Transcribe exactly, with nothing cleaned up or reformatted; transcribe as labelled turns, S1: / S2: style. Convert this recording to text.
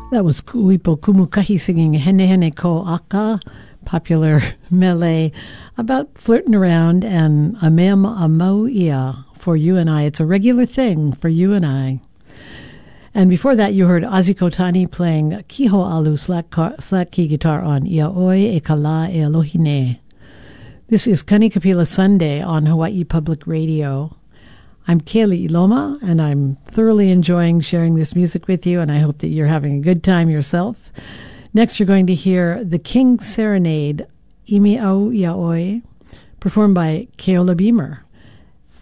S1: That was Kuipo Kumukahi singing Hene Hene Ko Aka, popular Malay, about flirting around, and Amem Amau Ia, for you and I. It's a regular thing for you and I. And before that, you heard Ozzy Kotani playing Kiho Alu slack, car, slack key guitar on Ia Oi E Kala E Alohine. This is Kanikapila Sunday on Hawaii Public Radio. I'm Kaylee Iloma, and I'm thoroughly enjoying sharing this music with you, and I hope that you're having a good time yourself. Next, you're going to hear The King's Serenade, Imi Au Iaoi, performed by Keola Beamer.